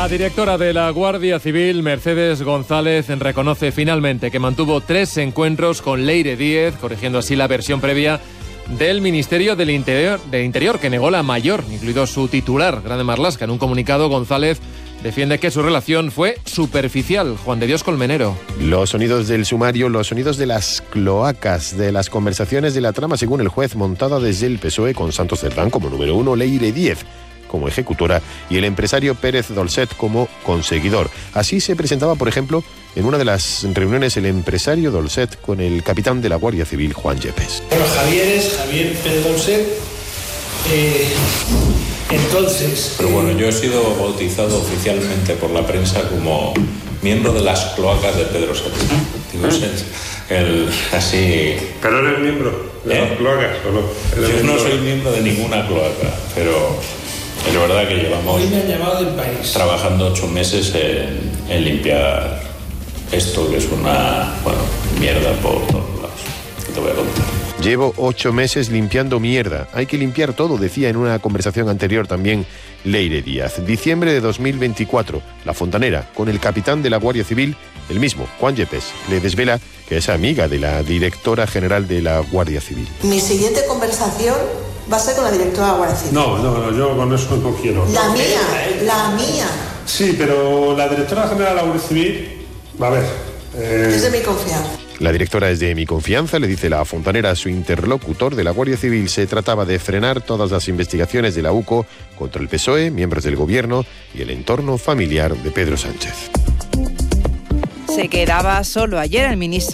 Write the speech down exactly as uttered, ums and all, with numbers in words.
La directora de la Guardia Civil, Mercedes González, reconoce finalmente que mantuvo tres encuentros con Leire Díez, corrigiendo así la versión previa del Ministerio del Interior, del Interior, que negó la mayor, incluido su titular, Grande Marlaska. En un comunicado, González defiende que su relación fue superficial. Juan de Dios Colmenero. Los sonidos del sumario, los sonidos de las cloacas, de las conversaciones de la trama, según el juez, montada desde el P S O E con Santos Cerdán como número uno, Leire Díez como ejecutora y el empresario Pérez Dolcet como conseguidor. Así se presentaba, por ejemplo, en una de las reuniones el empresario Dolcet con el capitán de la Guardia Civil, Juan Yepes. Bueno, Javier es Javier Pérez Dolcet. Eh, entonces... Pero bueno, yo he sido bautizado oficialmente por la prensa como miembro de las cloacas de Pedro Sánchez. Digo, el, así... ¿Pero eres miembro de ¿Eh? las cloacas o no? Yo no soy miembro de ninguna cloaca, pero... Es verdad que llevamos Hoy me han llamado del país. trabajando ocho meses en, en limpiar esto, que es una, bueno, mierda por todos lados. ¿Qué te voy a contar? Llevo ocho meses limpiando mierda. Hay que limpiar todo, decía en una conversación anterior también Leire Díaz. Diciembre de dos mil veinticuatro, La Fontanera, con el capitán de la Guardia Civil, el mismo, Juan Yepes, le desvela que es amiga de la directora general de la Guardia Civil. Mi siguiente conversación va a ser con la directora de la Guardia Civil. No, no, no, yo con eso no quiero. La mía, la mía. Sí, pero la directora general de la Guardia Civil, a ver... Eh... Es de mi confianza. La directora es de mi confianza, le dice la Fontanera a su interlocutor de la Guardia Civil. Se trataba de frenar todas las investigaciones de la U C O contra el P S O E, miembros del gobierno y el entorno familiar de Pedro Sánchez. Se quedaba solo ayer el ministro